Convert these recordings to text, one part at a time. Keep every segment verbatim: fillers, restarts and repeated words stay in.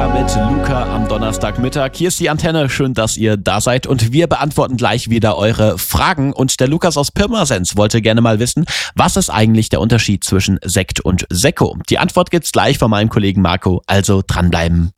Ikea mit Luca am Donnerstagmittag. Hier ist die Antenne, schön, dass ihr da seid und wir beantworten gleich wieder eure Fragen. Und der Lukas aus Pirmasens wollte gerne mal wissen, was ist eigentlich der Unterschied zwischen Sekt und Sekko? Die Antwort gibt's gleich von meinem Kollegen Marco, also dranbleiben.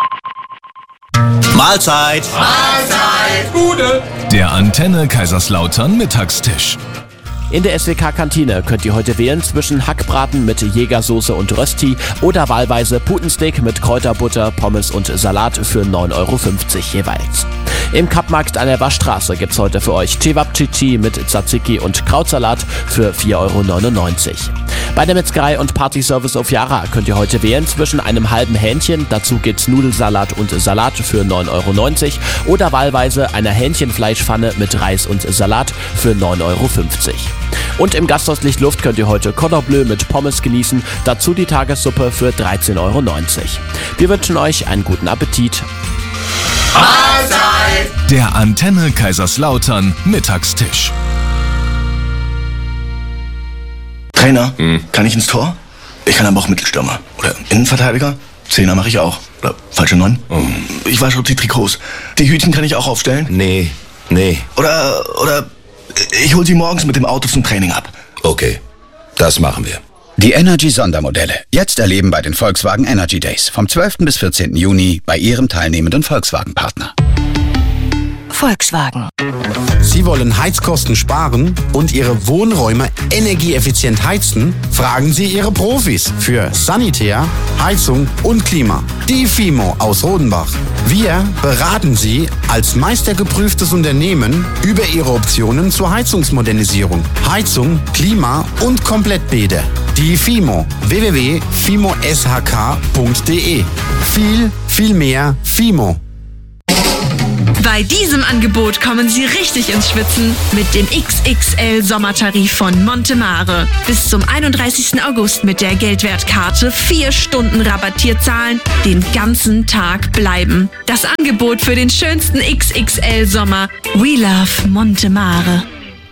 Mahlzeit! Mahlzeit! Gute! Der Antenne Kaiserslautern Mittagstisch. In der S W K-Kantine könnt ihr heute wählen zwischen Hackbraten mit Jägersoße und Rösti oder wahlweise Putensteak mit Kräuterbutter, Pommes und Salat für neun Euro fünfzig jeweils. Im Kappmarkt an der Waschstraße gibt's heute für euch Cevapcici mit Tzatziki und Krautsalat für vier Euro neunundneunzig. Bei der Metzgerei und Partyservice auf Yara könnt ihr heute wählen zwischen einem halben Hähnchen, dazu gibt's Nudelsalat und Salat für neun Euro neunzig oder wahlweise einer Hähnchenfleischpfanne mit Reis und Salat für neun Euro fünfzig. Und im Gasthaus Lichtluft könnt ihr heute Cordon Bleu mit Pommes genießen, dazu die Tagessuppe für dreizehn Euro neunzig. Wir wünschen euch einen guten Appetit. Mahlzeit! Der Antenne Kaiserslautern Mittagstisch. Trainer, hm. kann ich ins Tor? Ich kann aber auch Mittelstürmer. Oder Innenverteidiger? Zehner mache ich auch. Oder falsche Neun? Oh. Ich wasche auch die Trikots. Die Hütchen kann ich auch aufstellen? Nee, nee. Oder, oder ich hol sie morgens mit dem Auto zum Training ab. Okay, das machen wir. Die Energy-Sondermodelle. Jetzt erleben bei den Volkswagen Energy Days vom zwölften bis vierzehnten Juni bei Ihrem teilnehmenden Volkswagen-Partner. Volkswagen. Sie wollen Heizkosten sparen und Ihre Wohnräume energieeffizient heizen? Fragen Sie Ihre Profis für Sanitär, Heizung und Klima. Die Fimo aus Rodenbach. Wir beraten Sie als meistergeprüftes Unternehmen über Ihre Optionen zur Heizungsmodernisierung, Heizung, Klima und Komplettbäder. Die Fimo. w w w punkt fimo s h k punkt d e. Viel, viel mehr Fimo. Bei diesem Angebot kommen Sie richtig ins Schwitzen mit dem X X L-Sommertarif von Montemare. Bis zum einunddreißigsten August mit der Geldwertkarte vier Stunden rabattiert zahlen, den ganzen Tag bleiben. Das Angebot für den schönsten X X L-Sommer. We love Montemare.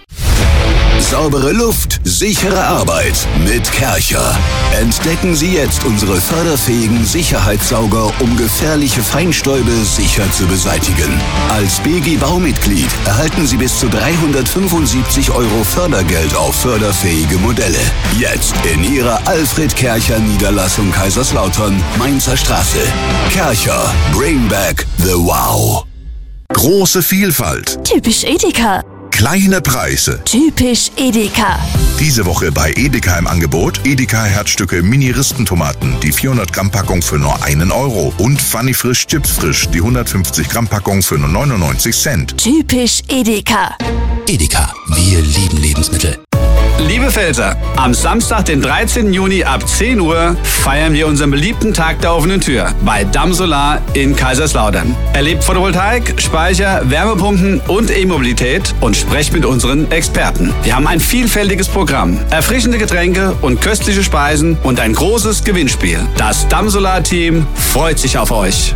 Saubere Luft, sichere Arbeit mit Kärcher. Entdecken Sie jetzt unsere förderfähigen Sicherheitssauger, um gefährliche Feinstäube sicher zu beseitigen. Als B G Baumitglied erhalten Sie bis zu dreihundertfünfundsiebzig Euro Fördergeld auf förderfähige Modelle. Jetzt in Ihrer Alfred Kärcher Niederlassung Kaiserslautern, Mainzer Straße. Kärcher, bring back the wow. Große Vielfalt. Typisch Edeka. Kleine Preise. Typisch Edeka. Diese Woche bei Edeka im Angebot Edeka Herzstücke Mini-Ristentomaten, die vierhundert Gramm Packung für nur einen Euro und Funny Frisch Chips Frisch, die hundertfünfzig Gramm Packung für nur neunundneunzig Cent. Typisch Edeka. Edeka, wir lieben Lebensmittel. Liebe Pfälzer, am Samstag, den dreizehnten Juni ab zehn Uhr feiern wir unseren beliebten Tag der offenen Tür bei Damm Solar in Kaiserslautern. Erlebt Photovoltaik, Speicher, Wärmepumpen und E-Mobilität und sprecht mit unseren Experten. Wir haben ein vielfältiges Programm, erfrischende Getränke und köstliche Speisen und ein großes Gewinnspiel. Das Damm Solar Team freut sich auf euch.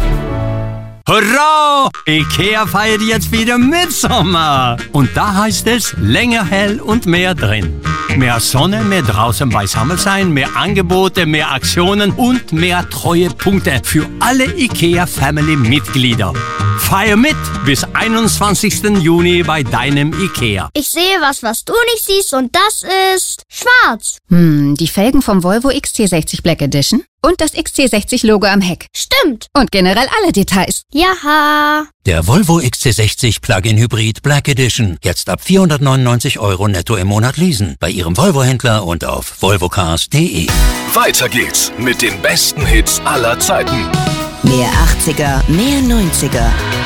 Hurra! Ikea feiert jetzt wieder Mitsommer. Und da heißt es, länger hell und mehr drin. Mehr Sonne, mehr draußen beisammen sein, mehr Angebote, mehr Aktionen und mehr Treuepunkte für alle Ikea-Family-Mitglieder. Feier mit bis einundzwanzigsten Juni bei deinem Ikea. Ich sehe was, was du nicht siehst und das ist schwarz. Hm, die Felgen vom Volvo X C sechzig Black Edition und das X C sechzig Logo am Heck. Stimmt. Und generell alle Details. Jaha. Der Volvo X C sechzig Plug-in Hybrid Black Edition. Jetzt ab vierhundertneunundneunzig Euro netto im Monat leasen. Bei Ihrem Volvo-Händler und auf volvocars punkt de. Weiter geht's mit den besten Hits aller Zeiten. Mehr achtziger, mehr neunziger.